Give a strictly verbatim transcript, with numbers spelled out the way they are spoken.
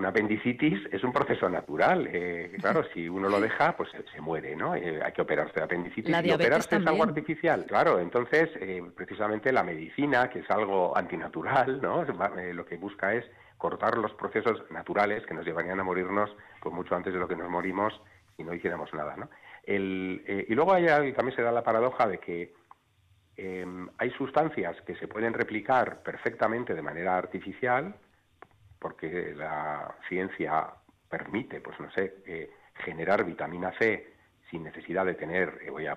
una apendicitis es un proceso natural. Eh, claro, si uno lo deja, pues se, se muere, ¿no? Eh, hay que operarse de apendicitis. La ¿Y diabetes operarse es algo también. artificial? Claro, entonces, eh, precisamente la medicina, que es algo antinatural, ¿no? Eh, lo que busca es cortar los procesos naturales que nos llevarían a morirnos pues mucho antes de lo que nos morimos si no hiciéramos nada, ¿no? El, eh, y luego hay, también se da la paradoja de que eh, hay sustancias que se pueden replicar perfectamente de manera artificial, porque la ciencia permite, pues no sé, eh, generar vitamina C sin necesidad de tener, eh, voy a